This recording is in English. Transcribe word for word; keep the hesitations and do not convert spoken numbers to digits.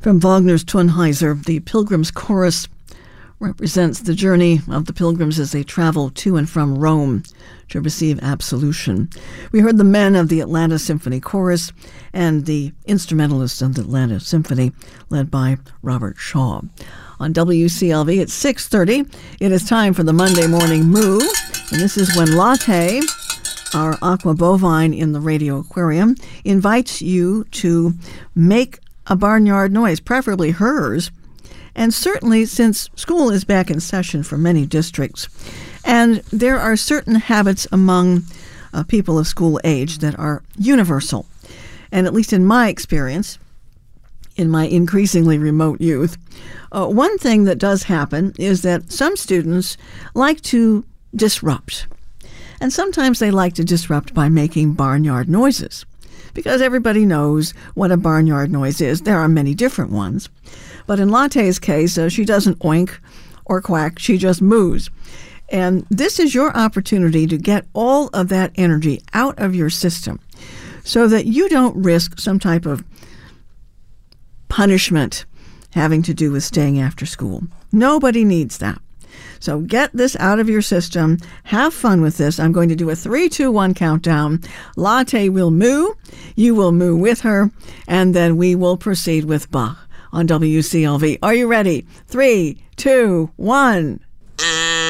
From Wagner's Tannhäuser, the Pilgrim's Chorus represents the journey of the pilgrims as they travel to and from Rome to receive absolution. We heard the men of the Atlanta Symphony Chorus and the instrumentalists of the Atlanta Symphony, led by Robert Shaw. On W C L V at six thirty, it is time for the Monday Morning Moo, and this is when Latte, our aqua bovine in the radio aquarium, invites you to make a barnyard noise, preferably hers. And certainly since school is back in session for many districts, and there are certain habits among uh, people of school age that are universal. And at least in my experience, in my increasingly remote youth, uh, one thing that does happen is that some students like to disrupt. And sometimes they like to disrupt by making barnyard noises, because everybody knows what a barnyard noise is. There are many different ones. But in Latte's case, uh, she doesn't oink or quack, she just moos. And this is your opportunity to get all of that energy out of your system so that you don't risk some type of punishment having to do with staying after school. Nobody needs that. So get this out of your system. Have fun with this. I'm going to do a three, two, one countdown. Latte will moo. You will moo with her. And then we will proceed with Bach on W C L V. Are you ready? Three, two, one.